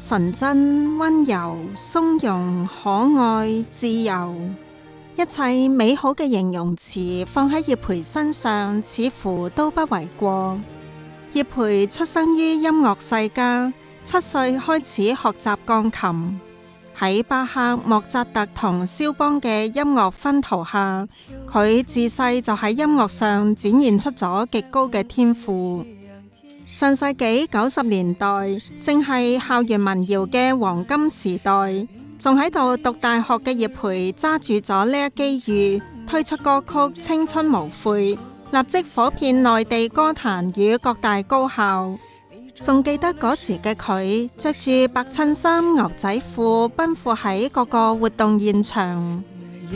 純真、溫柔、鬆容、可愛、自由，一切美好嘅形容詞放喺葉培身上，似乎都不為過。葉培出生於音樂世家，7歲開始學習鋼琴。喺巴赫、莫扎特同肖邦嘅音樂熏陶下，佢自細就喺音樂上展現出咗極高嘅天賦。上世紀90年代正係校園民謠嘅黃金時代，仲喺度讀大學嘅葉培揸住咗呢一機遇，推出歌曲《青春無悔》，立即火遍內地歌壇與各大高校。仲記得嗰時嘅佢着住白襯衫、牛仔褲，奔赴喺各個活動現場。